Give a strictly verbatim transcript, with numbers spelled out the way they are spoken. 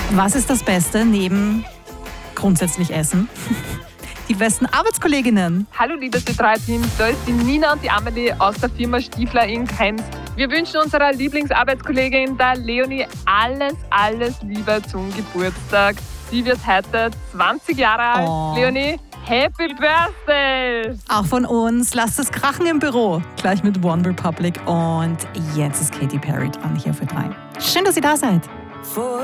Was ist das Beste neben grundsätzlich Essen? Die besten Arbeitskolleginnen. Hallo liebes T drei Team, da ist die Nina und die Amelie aus der Firma Stiefler in Krems. Wir wünschen unserer Lieblingsarbeitskollegin, der Leonie, alles, alles Liebe zum Geburtstag. Sie wird heute zwanzig Jahre alt. Oh. Leonie, Happy Birthday! Auch von uns. Lasst es krachen im Büro. Gleich mit One Republic. Und jetzt ist Katy Perry dran hier für drei. Schön, dass ihr da seid.